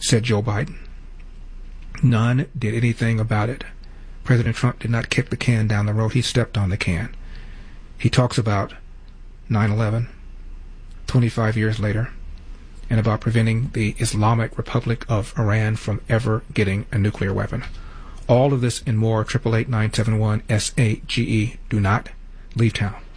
said Joe Biden. None did anything about it. President Trump did not kick the can down the road. He stepped on the can. He talks about 9/11, 25 years later, and about preventing the Islamic Republic of Iran from ever getting a nuclear weapon. All of this and more, 888-971-SAGE. Do not leave town.